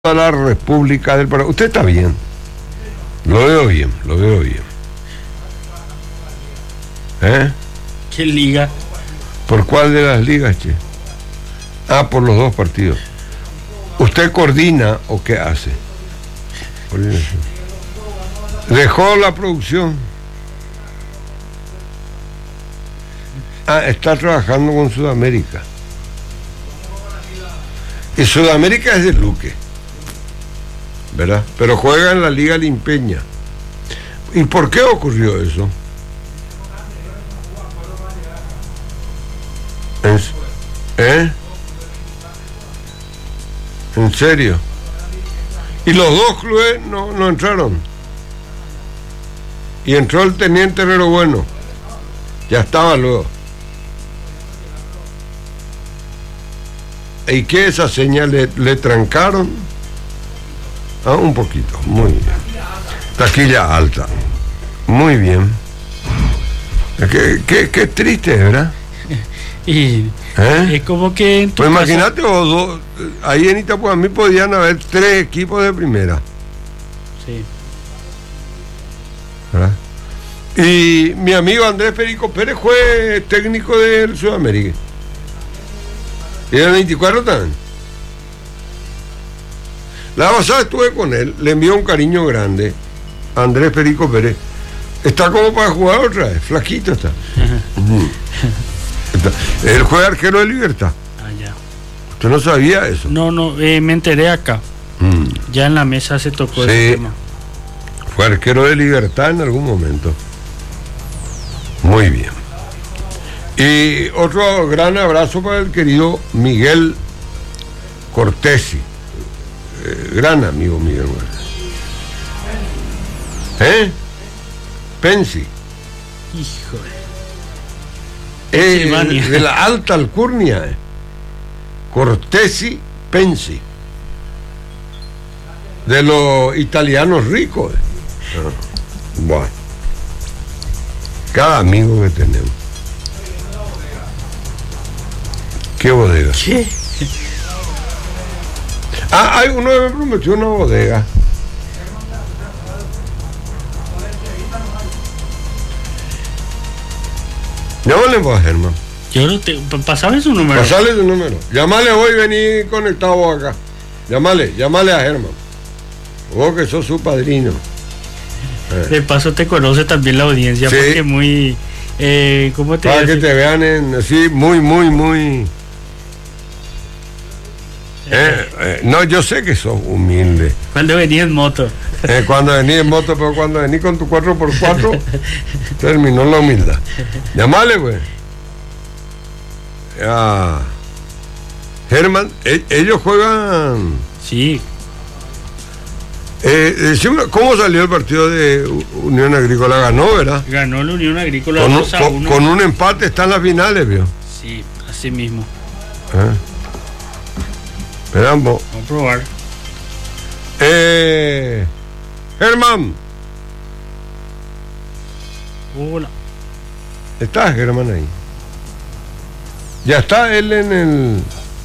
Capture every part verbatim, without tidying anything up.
a la República del Paraguay. Usted está bien. Lo veo bien, lo veo bien. ¿Eh? ¿Qué liga? ¿Por cuál de las ligas, che? Ah, por los dos partidos. ¿Usted coordina o qué hace? ¿Dejó la producción? Ah, está trabajando con Sudamérica. Y Sudamérica es de Luque, ¿verdad? Pero juega en la Liga Limpeña. ¿Y por qué ocurrió eso? ¿Eh? ¿En serio? Y los dos clubes no, no entraron. Y entró el teniente Herrero Bueno. Ya estaba luego. ¿Y qué esa señal le, le trancaron? Ah, un poquito, muy bien. Taquilla alta. Muy bien. Qué, qué, qué triste, ¿verdad? Y ¿Eh? es como que en tu pues casa... imagínate, vos dos, ahí en Itapuamí podían haber tres equipos de primera. Sí. ¿Verdad? Y mi amigo Andrés Perico Pérez fue técnico del Sudamérica. Y en el veinticuatro también. La pasada estuve con él, le envió un cariño grande a Andrés Perico Pérez. Está como para jugar otra vez, flaquito está. está. Él juega arquero de Libertad. Ah, ya. ¿Usted no sabía eso? No, no, eh, me enteré acá. Mm. Ya en la mesa se tocó sí, ese tema. Fue arquero de Libertad en algún momento. Muy bien. Y otro gran abrazo para el querido Miguel Cortesi, eh, gran amigo mío. ¿Eh? Pensi. Híjole. Eh, de la alta alcurnia. Eh. Cortesi Pensi. De los italianos ricos. Eh. Ah, bueno. Cada amigo que tenemos. ¿Qué bodega? ¿Qué? Ah, hay uno que me prometió una bodega. Llámale vos a Germán. Yo no te... Pasame su número. Pasale su número. Llámale hoy, vení conectado acá. Llámale, llámale a Germán. Vos que sos su padrino. Eh. De paso te conoce también la audiencia, sí. Porque muy... Eh, ¿cómo te Para que te vean en, así, muy, muy, muy... Eh, eh, no, yo sé que sos humilde. Cuando vení en moto. Eh, cuando vení en moto, pero cuando vení con tu cuatro por cuatro, terminó la humildad. Llamale, güey. Ah, Germán, eh, ellos juegan. Sí. Eh, decime, ¿cómo salió el partido de Unión Agrícola? Ganó, ¿verdad? Ganó la Unión Agrícola con, dos a uno. Con, con un empate está en las finales, ¿vio? Sí, así mismo. ¿Eh? Esperamos. Vamos a probar. Eh, Germán. Hola. ¿Está Germán ahí? Ya está él en el...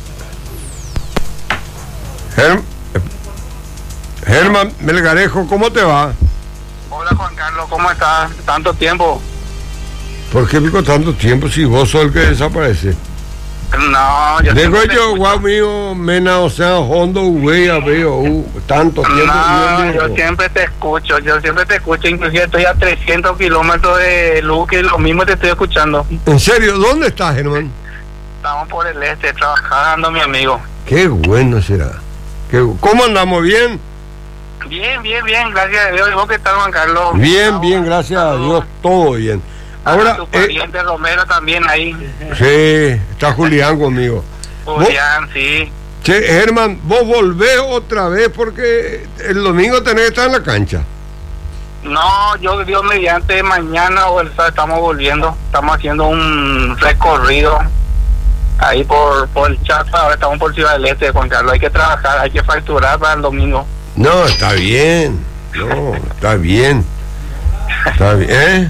Germ... Germán Melgarejo, ¿cómo te va? Hola Juan Carlos, ¿cómo estás? Tanto tiempo. ¿Por qué pico tanto tiempo si vos sos el que desaparece? No, yo Digo yo, guau mío, mena, o sea, hondo, güey, veo, uh, tanto tiempo. No, yo siempre te escucho, yo siempre te escucho, inclusive estoy a trescientos kilómetros de Luque y lo mismo te estoy escuchando. ¿En serio? ¿Dónde estás, Germán? Estamos por el este, trabajando, mi amigo. Qué bueno será. Qué, ¿cómo andamos? ¿Bien? Bien, bien, bien, gracias a Dios. ¿Y vos qué tal, Juan Carlos? Bien, bien, gracias a Dios, todo bien. Ahora, tu pariente eh, Romero también ahí. Sí, está Julián conmigo. Julián, sí. Che, Germán, vos volvés otra vez porque el domingo tenés que estar en la cancha. No, yo Dios mediante mañana o el sábado estamos volviendo. Estamos haciendo un recorrido ahí por, por el Chaza. Ahora estamos por Ciudad del Este, Juan Carlos. Hay que trabajar, hay que facturar para el domingo. No, está bien. No, está bien. Está bien, ¿eh?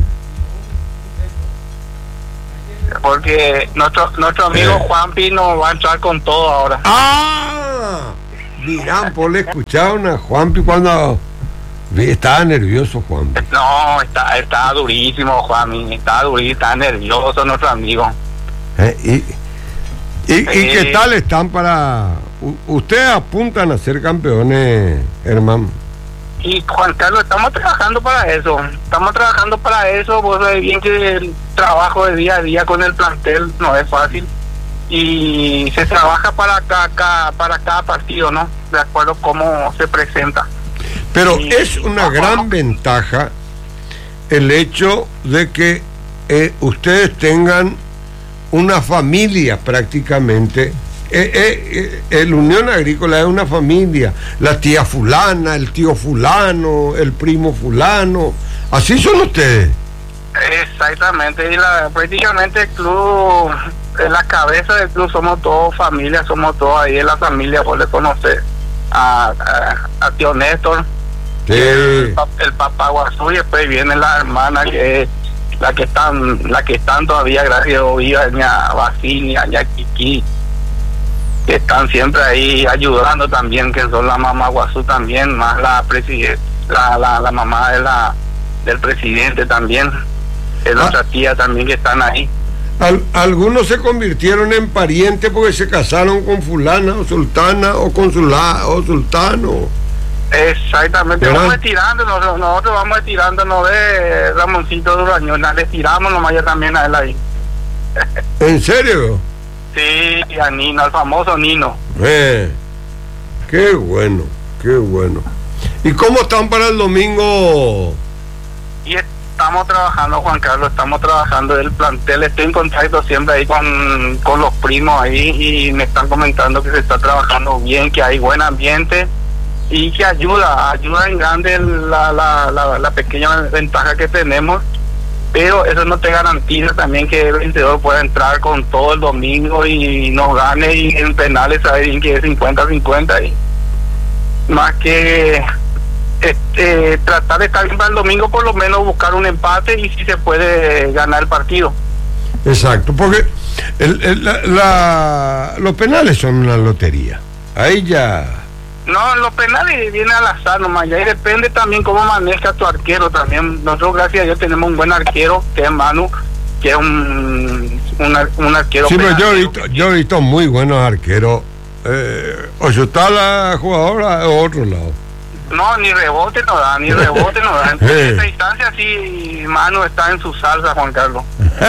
Porque nuestro nuestro amigo eh. Juan Pino va a entrar con todo ahora. ¡Ah! Mirá, por le escucharon a Juanpi cuando estaba nervioso, Juanpi. No, está, está durísimo, Juanmi, está durísimo, está nervioso nuestro amigo. Eh, y, y, Sí. ¿Y qué tal están para...? u- Ustedes apuntan a ser campeones, hermano. Y Juan Carlos, estamos trabajando para eso, estamos trabajando para eso, vos sabés bien que el trabajo de día a día con el plantel no es fácil y se trabaja para cada, cada- para cada partido, ¿no? De acuerdo a cómo se presenta. Pero Sí. es una gran ventaja el hecho de que eh, ustedes tengan una familia prácticamente. Eh, eh, eh, el Unión Agrícola es una familia. La tía fulana, el tío fulano, el primo fulano. Así son ustedes. Exactamente, y la, prácticamente el club, en la cabeza del club somos todos familia, somos todos ahí en la familia, vos le conocés a, a, a tío Néstor, Sí. el, pa- el papá Guazú, y después viene la hermana que es la que están, la que están todavía, gracias a Dios, viva, ña Basilia, ña Kiki, que están siempre ahí ayudando también, que son la mamá Guazú también, más la presidente, la, la, la mamá de la del presidente también, es Ah. nuestra tía también que están ahí. Al- algunos se convirtieron en parientes porque se casaron con fulana o sultana o consula o sultano. Exactamente, ¿Verdad? vamos estirándonos, nosotros, nosotros vamos estirándonos de Ramoncito Durañona, le tiramos nomás ya también a él ahí. ¿En serio? Sí, a Nino, al famoso Nino. Eh, qué bueno, qué bueno. ¿Y cómo están para el domingo? Y estamos trabajando, Juan Carlos, estamos trabajando el plantel, estoy en contacto siempre ahí con, con los primos ahí y me están comentando que se está trabajando bien, que hay buen ambiente y que ayuda, ayuda en grande la, la, la, la pequeña ventaja que tenemos, pero eso no te garantiza también que el vencedor pueda entrar con todo el domingo y nos gane, y en penales sabe bien que es cincuenta a cincuenta y más que este, tratar de estar bien para el domingo, por lo menos buscar un empate y si se puede ganar el partido. Exacto, porque el- el- la- la- los penales son una lotería. Ahí ya... No, los penales viene al azar nomás, y ahí depende también cómo maneja tu arquero también. Nosotros, gracias a Dios, tenemos un buen arquero, que es Manu, que es un, un, ar- un arquero. Sí, pero yo he penalero. visto, yo he visto muy buenos arqueros. Eh, o está la jugadora o otro lado. No, ni rebote no da, ni rebote no da. En Eh. esta instancia sí, Manu está en su salsa, Juan Carlos.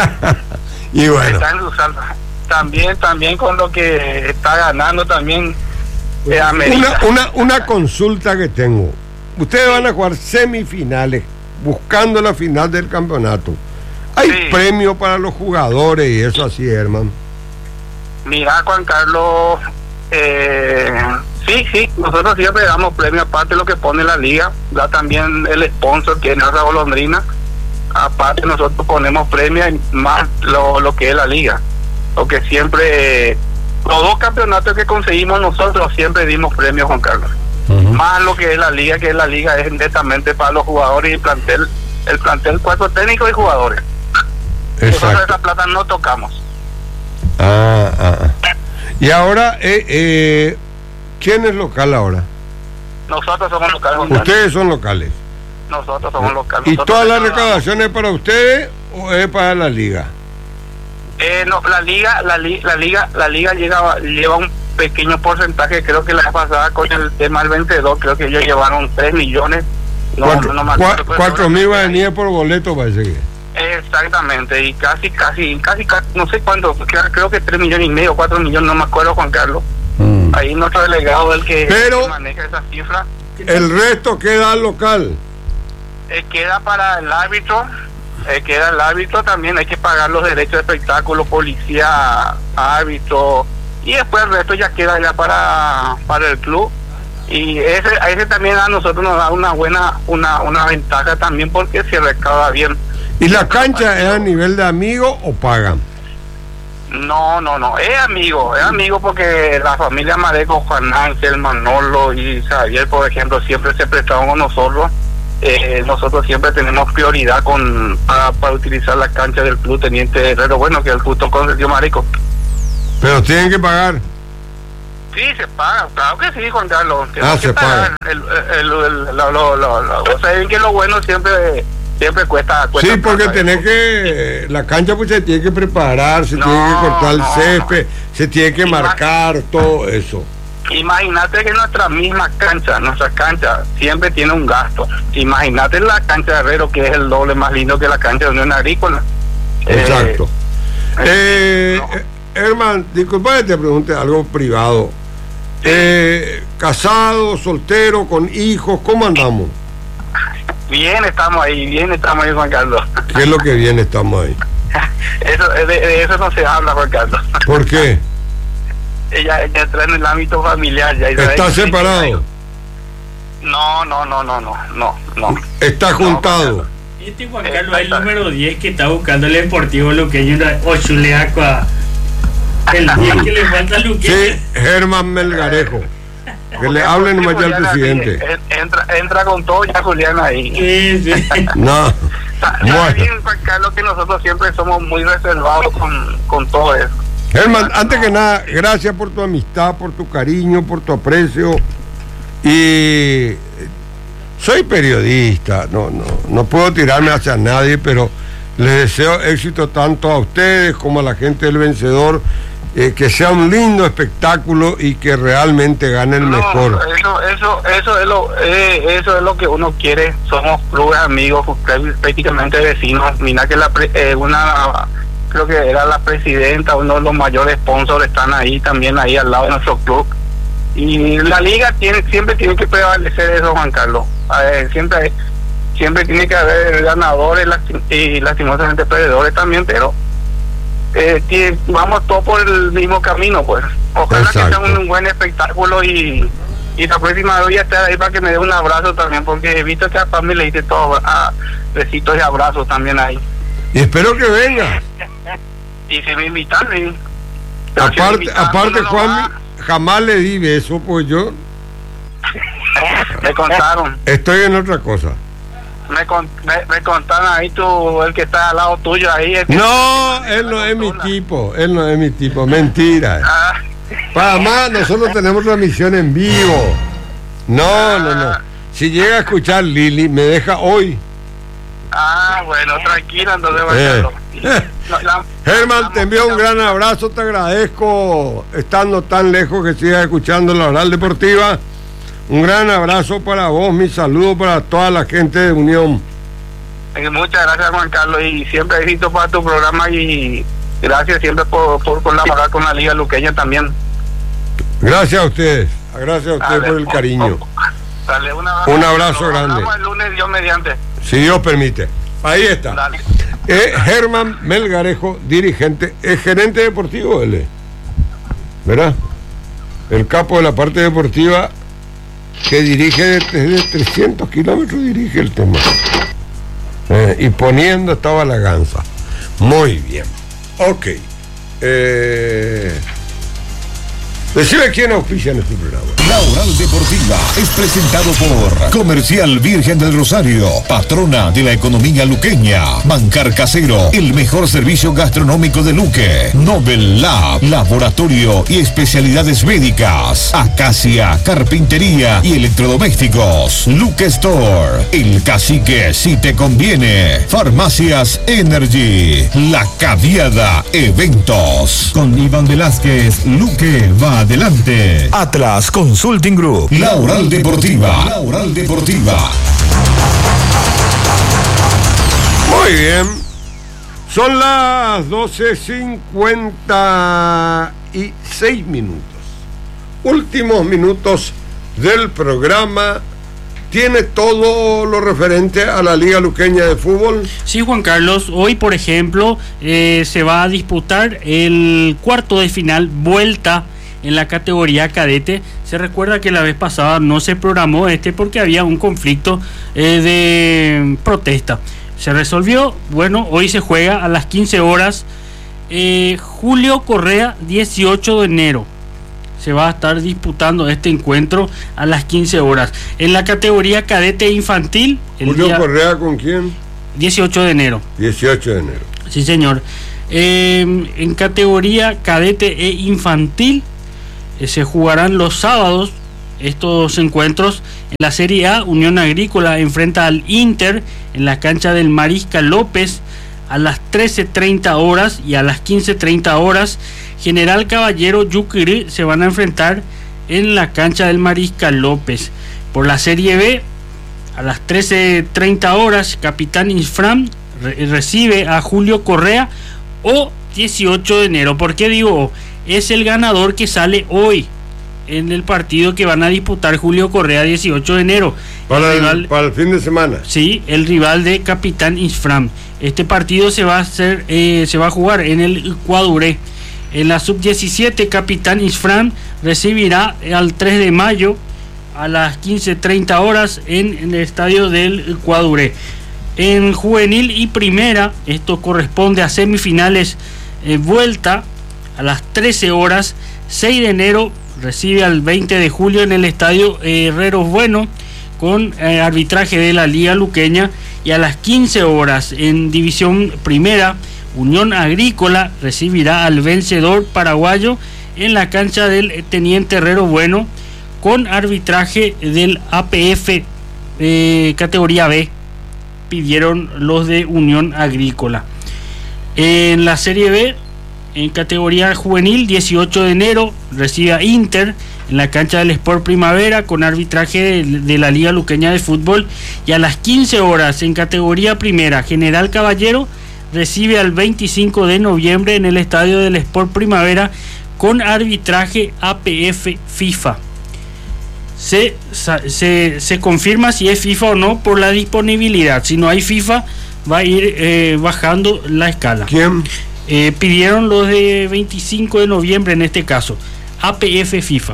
Y bueno, Está en su salsa. También, también con lo que está ganando también eh, amerita. una, una, una consulta que tengo. Ustedes van a jugar semifinales, buscando la final del campeonato. ¿Hay Sí. premio para los jugadores y eso así, hermano? Mira, Juan Carlos, eh, sí, sí, nosotros siempre damos premio aparte de lo que pone la liga, da también el sponsor que es Nuestra Golondrina, aparte nosotros ponemos premio y más lo, lo que es la liga, lo que siempre, los dos campeonatos que conseguimos nosotros siempre dimos premio, Juan Carlos, más lo que es la liga, que es la liga es netamente para los jugadores y el plantel, el plantel cuatro técnicos y jugadores. Nosotros Exacto. esa plata no tocamos. Ah, ah, ah. Y ahora, eh, eh, ¿quién es local ahora? Nosotros somos locales, Juan Carlos. Ustedes son locales. Nosotros somos locales. ¿Y Nosotros toda la tenemos- recaudación es para ustedes o es para la liga? Eh, no, la liga, la, li- la liga, la liga llega, lleva un pequeño porcentaje, creo que la vez pasada con el tema del veintidós, creo que ellos llevaron tres millones. No, cuatro no me cua- acuerdo, pero cuatro seguramente mil va a ahí- venir por boleto, parece que. Exactamente, y casi, casi, casi, casi, no sé cuánto, creo, creo que tres millones y medio, cuatro millones, no me acuerdo, Juan Carlos. Mm. Ahí nuestro delegado es el que, Pero- que maneja esa cifra. El resto queda al local. Eh, queda para el árbitro, eh, queda el árbitro también, hay que pagar los derechos de espectáculo, policía, árbitro, y después el resto ya queda ya para, para el club. Y ese, a ese también a nosotros nos da una buena, una, una ventaja también porque se recauda bien. ¿Y la cancha es a nivel de amigos o pagan? No, no, no, es amigo, es amigo porque la familia Mareco, Juan Ángel, Manolo y Xavier, por ejemplo, siempre se prestaron con nosotros. Eh, nosotros siempre tenemos prioridad con para, para utilizar la cancha del club Teniente Herrero, bueno, que el justo concedió Mareco. Pero tienen que pagar. Sí, se paga, claro que sí, Juan Carlos. Ah, se paga. El, el, el, el, lo, lo, lo, lo, o sea, que lo bueno siempre siempre cuesta, cuesta sí, porque plata, tenés ¿eh? que la cancha pues se tiene que preparar, se no, tiene que cortar el no, césped, no. se tiene que Imag marcar todo eso. Imagínate que nuestra misma cancha, nuestra cancha siempre tiene un gasto. Imagínate la cancha de Herrero, que es el doble más lindo que la cancha de Unión Agrícola. Exacto. Eh, eh, no. eh, Herman, disculpa que te pregunte algo privado. Eh, casado, soltero, con hijos, ¿cómo andamos? Bien estamos ahí, bien estamos ahí, Juan Carlos. ¿Qué es lo que viene estamos ahí? Eso, de, de eso no se habla, Juan Carlos. ¿Por qué? Ella, ella entra en el ámbito familiar. Ya, ¿Está separado? No, no, no, no, no, no, no. ¿Está juntado? No, este Juan Carlos es el número diez que está buscando el Deportivo Luqueño o Chuleacua. El diez que le falta a Luqueño. Sí, Germán Melgarejo. Que le hablen nomás ya al presidente. Entra, entra con todo ya Julián ahí. Sí, sí. No. Está bien, Juan Carlos, que nosotros siempre somos muy reservados con, con todo eso. Germán, antes que nada, gracias por tu amistad, por tu cariño, por tu aprecio. Y soy periodista, no, no, no puedo tirarme hacia nadie, pero les deseo éxito tanto a ustedes como a la gente del Vencedor. Eh, que sea un lindo espectáculo y que realmente gane el no, mejor. Eso, eso, eso es lo, eh, eso es lo que uno quiere. Somos clubes amigos, prácticamente vecinos. Mira que la, eh, una, creo que era la presidenta, uno de los mayores sponsors están ahí también ahí al lado de nuestro club. Y la liga tiene, siempre tiene que prevalecer eso, Juan Carlos. Eh, siempre, siempre tiene que haber ganadores y lastimosamente perdedores también, pero Eh, que vamos todos por el mismo camino, pues. Ojalá Exacto. que sea un buen espectáculo y, y la próxima vez voy a estar ahí para que me dé un abrazo también, porque he visto que a Pami le hice todos ah, besitos y abrazos también ahí. Y espero que venga. Y si me invitan, sí. Aparte, si invitan, aparte no Juan, va. jamás le di beso, pues yo. Me contaron. Estoy en otra cosa. Me, con, me, me contaron ahí tú, el que está al lado tuyo ahí. No, él no es mi tipo, él no es mi tipo, mentira. Ah. Para más, nosotros tenemos transmisión en vivo. No, ah. no, no. Si llega a escuchar Lili, me deja hoy. Ah, bueno, tranquila, entonces voy a hacerlo. Germán, te envío un gran abrazo, te agradezco estando tan lejos que sigas escuchando la Oral Deportiva. Un gran abrazo para vos, mi saludo para toda la gente de Unión. Muchas gracias, Juan Carlos, y siempre éxito para tu programa y gracias siempre por, por colaborar con la Liga Luqueña también. Gracias a ustedes, gracias a ustedes dale, por el cariño. Dale, un abrazo, un abrazo grande. El lunes, Dios mediante. Si Dios permite. Ahí está. Eh, Germán Melgarejo, dirigente, es gerente deportivo, él es. ¿Verdad? El capo de la parte deportiva. Que dirige desde trescientos kilómetros, dirige el tema. Eh, y poniendo estaba la ganza. Muy bien. Ok. Eh, Decime quién auspicia en este programa. La Oral Deportiva es presentado por Comercial Virgen del Rosario, patrona de la economía luqueña. Bancar Casero, el mejor servicio gastronómico de Luque. Nobel Lab, laboratorio y especialidades médicas. Acacia, carpintería y electrodomésticos. Luque Store, el cacique si te conviene. Farmacias Energy, La Caviada Eventos. Con Iván Velázquez, Luque va adelante. Atlas Consulting Group. La Oral Deportiva. La Oral Deportiva. Muy bien. Son las doce cincuenta y seis minutos. Últimos minutos del programa. ¿Tiene todo lo referente a la Liga Luqueña de Fútbol? Sí, Juan Carlos. Hoy, por ejemplo, eh, se va a disputar el cuarto de final, vuelta en la categoría cadete. Se recuerda que la vez pasada no se programó este porque había un conflicto eh, de protesta. Se resolvió, bueno, hoy se juega a las quince horas. Eh, Julio Correa, dieciocho de enero. Se va a estar disputando este encuentro a las quince horas. En la categoría cadete infantil. El ¿Julio día Correa con quién? dieciocho de enero. dieciocho de enero. Sí, señor. Eh, en categoría cadete e infantil. eh, se jugarán los sábados estos encuentros. En la Serie A, Unión Agrícola enfrenta al Inter en la cancha del Mariscal López a las trece treinta horas, y a las quince treinta horas General Caballero Yucurí se van a enfrentar en la cancha del Mariscal López. Por la Serie B, a las trece treinta horas Capitán Isfram re- recibe a Julio Correa, o dieciocho de enero. ¿Por qué digo? Es el ganador que sale hoy en el partido que van a disputar Julio Correa dieciocho de enero. Para el, rival, para el fin de semana. Sí, el rival de Capitán Isfram. Este partido se va a hacer, eh, se va a jugar en el Cuaduré. En la sub diecisiete, Capitán Isfram recibirá al tres de mayo a las quince treinta horas en, en el estadio del Cuaduré. En juvenil y primera, esto corresponde a semifinales, eh, vuelta a las trece horas, seis de enero recibe al veinte de julio en el estadio eh, Herreros Bueno, con eh, arbitraje de la Liga Luqueña. Y a las quince horas en división primera, Unión Agrícola recibirá al vencedor paraguayo en la cancha del Teniente Herrero Bueno, con arbitraje del A P F eh, categoría B, pidieron los de Unión Agrícola. En la Serie B, en categoría juvenil, dieciocho de enero recibe a Inter en la cancha del Sport Primavera, con arbitraje de, de la Liga Luqueña de Fútbol. Y a las quince horas en categoría primera, General Caballero recibe al veinticinco de noviembre en el estadio del Sport Primavera, con arbitraje A P F FIFA. Se, se, se confirma si es FIFA o no por la disponibilidad. Si no hay FIFA, va a ir eh, bajando la escala. ¿Quién? Eh, pidieron los de veinticinco de noviembre en este caso, A P F FIFA.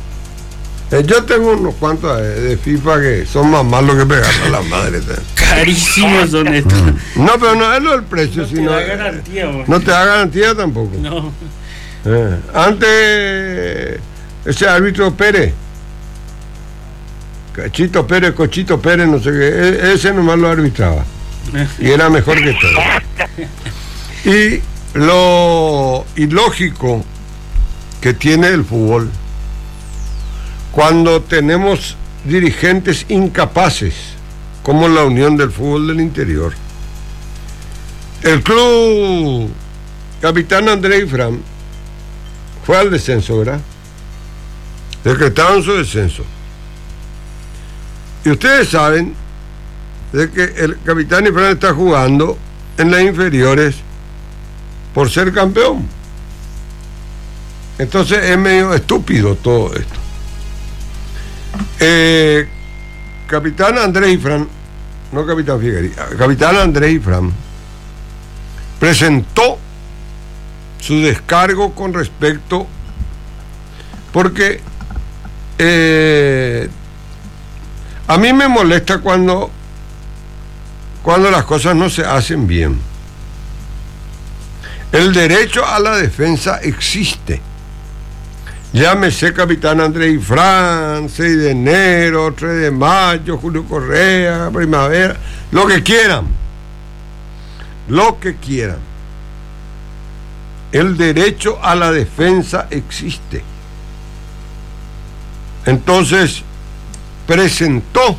Eh, yo tengo unos cuantos de, de FIFA que son más malos que pegar a la madre. Carísimos son estos. No, pero no es lo del precio, No te sino. da garantía, vos. No te da garantía tampoco. No. Eh, antes, ese árbitro Pérez, Cachito Pérez, Cochito Pérez, no sé qué, ese nomás lo arbitraba. Y era mejor que todo. Y lo ilógico que tiene el fútbol, cuando tenemos dirigentes incapaces, como la Unión del Fútbol del Interior. El club Capitán Andrés Ifram fue al descenso, ¿verdad? Decretaron su descenso. Y ustedes saben de que el Capitán Ifram está jugando en las inferiores por ser campeón. Entonces es medio estúpido todo esto. Eh, Capitán Andrés Ifram, no Capitán Figueroa, Capitán Andrés Ifram presentó su descargo con respecto, porque eh, a mí me molesta cuando cuando las cosas no se hacen bien. El derecho a la defensa existe. Llámese Capitán Andrés Ifram, seis de enero, tres de mayo, Julio Correa, Primavera, lo que quieran. Lo que quieran. El derecho a la defensa existe. Entonces, presentó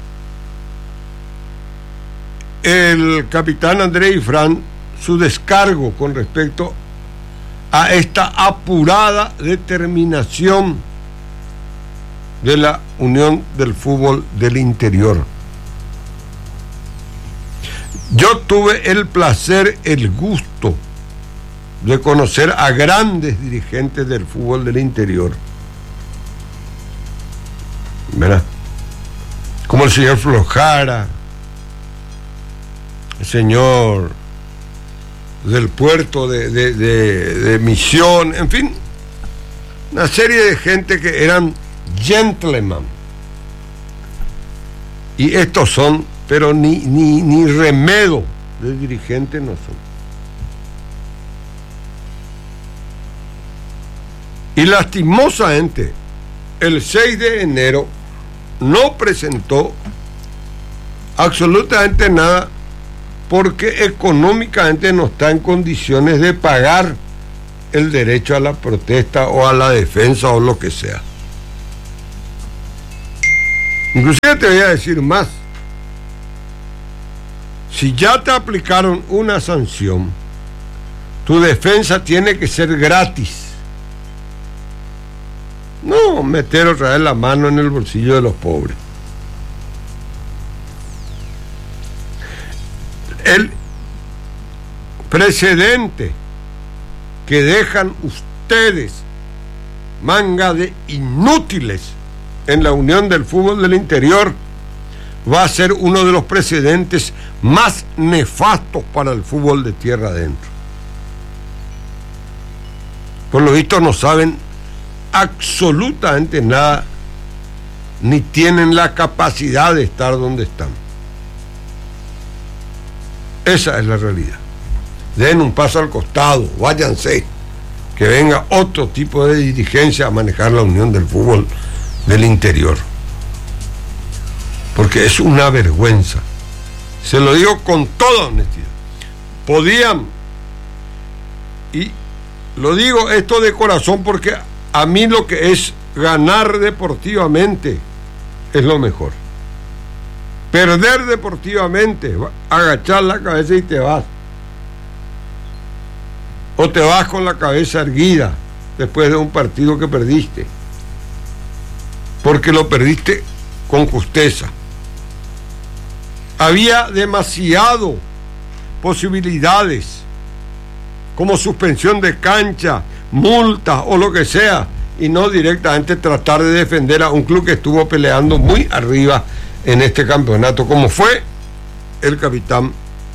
el Capitán Andrés Ifram su descargo con respecto a esta apurada determinación de la Unión del Fútbol del Interior. Yo tuve el placer, el gusto de conocer a grandes dirigentes del fútbol del interior, ¿verdad? Como el señor Flojara, el señor del puerto de, de, de, de Misión, en fin, una serie de gente que eran gentlemen. Y estos son, pero ni, ni, ni remedo de dirigentes no son. Y lastimosamente, el seis de enero no presentó absolutamente nada, porque económicamente no está en condiciones de pagar el derecho a la protesta o a la defensa o lo que sea. Inclusive te voy a decir más. Si ya te aplicaron una sanción, tu defensa tiene que ser gratis. No meter otra vez la mano en el bolsillo de los pobres. El precedente que dejan ustedes, manga de inútiles, en la Unión del Fútbol del Interior, va a ser uno de los precedentes más nefastos para el fútbol de tierra adentro. Por lo visto no saben absolutamente nada, ni tienen la capacidad de estar donde están. Esa es la realidad. Den un paso al costado, váyanse, que venga otro tipo de dirigencia a manejar la Unión del Fútbol del Interior, porque es una vergüenza. Se lo digo con toda honestidad. Podían, y lo digo esto de corazón, porque a mí lo que es ganar deportivamente es lo mejor. Perder deportivamente, agachar la cabeza y te vas. O te vas con la cabeza erguida después de un partido que perdiste, porque lo perdiste con justeza. Había demasiado posibilidades, como suspensión de cancha, multa o lo que sea, y no directamente tratar de defender a un club que estuvo peleando muy arriba en este campeonato, como fue el capitán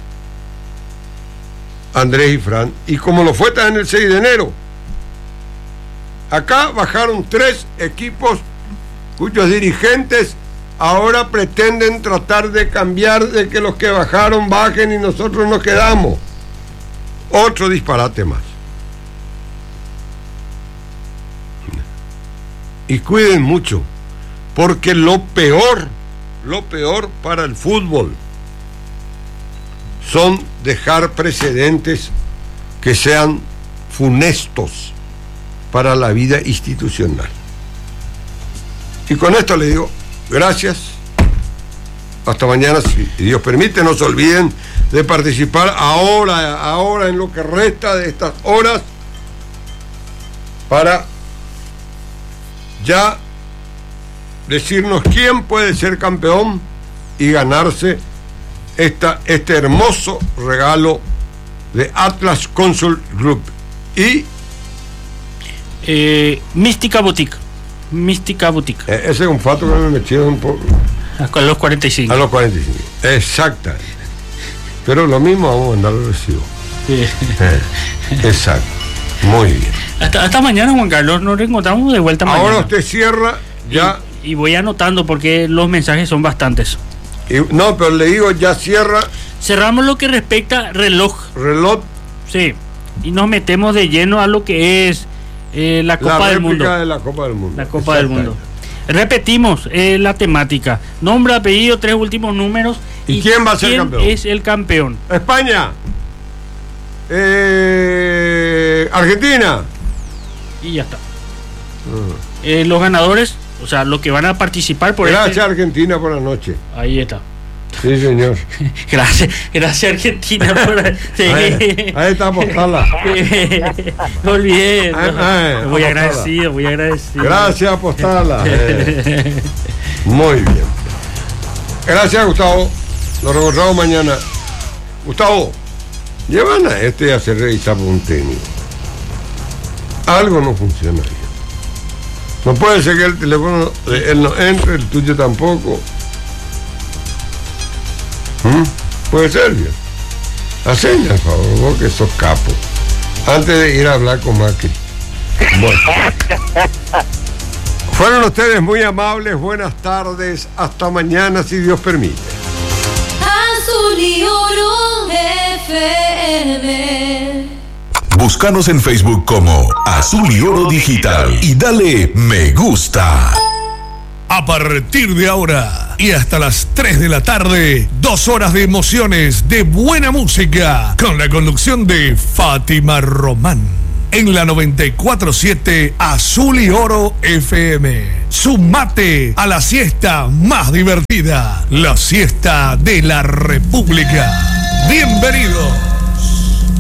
Andrés Ifrán, y como lo fue también el seis de enero. Acá bajaron tres equipos cuyos dirigentes ahora pretenden tratar de cambiar, de que los que bajaron bajen y nosotros nos quedamos. Otro disparate más. Y cuiden mucho, porque lo peor, lo peor para el fútbol son dejar precedentes que sean funestos para la vida institucional. Y con esto le digo gracias, hasta mañana, si Dios permite. No se olviden de participar ahora, ahora en lo que resta de estas horas, para ya decirnos quién puede ser campeón y ganarse esta, este hermoso regalo de Atlas Consult Group y eh, Mística Boutique. Mística Boutique. Eh, ese es un fato que me metieron un poco. A los cuarenta y cinco. A los cuarenta y cinco. Exactamente. Pero lo mismo vamos a mandar el recibo. Sí. Eh, exacto. Muy bien. Hasta, hasta mañana, Juan Carlos. Nos reencontramos de vuelta mañana. Ahora usted cierra ya. Y, y voy anotando porque los mensajes son bastantes. Y, no, pero le digo, ya cierra. Cerramos lo que respecta reloj. Reloj. Sí. Y nos metemos de lleno a lo que es eh, la Copa la del Mundo. de la Copa del Mundo. La Copa del Mundo. Repetimos eh, la temática. Nombre, apellido, tres últimos números. ¿Y, ¿Y quién va a ser quién campeón? Es el campeón. España. Eh, Argentina. Y ya está. Uh. Eh, los ganadores, o sea, los que van a participar por Gracias, este... Argentina, por la noche. Ahí está. Sí, señor. Gracias, gracias Argentina por... Sí. Ahí, ahí está, Apostala. No olvidé. Ahí, no. ahí, Muy Apostala. agradecido, muy agradecido. Gracias, Apostala. Eh. Muy bien. Gracias, Gustavo. Nos reencontramos mañana. Gustavo, llevan a este a hacer revisar por un técnico. Algo no funciona bien. No puede ser que el teléfono de él no entre, el tuyo tampoco. ¿Mm? Puede ser bien. Hacen, por favor, vos que sos capo. Antes de ir a hablar con Macri. Bueno. Fueron ustedes muy amables. Buenas tardes. Hasta mañana, si Dios permite. Azul y Oro F M. Búscanos en Facebook como Azul y Oro Digital y dale me gusta. A partir de ahora y hasta las tres de la tarde, dos horas de emociones, de buena música, con la conducción de Fátima Román. en la noventa y cuatro punto siete Azul y Oro F M. Sumate a la siesta más divertida, la siesta de la República. Bienvenidos.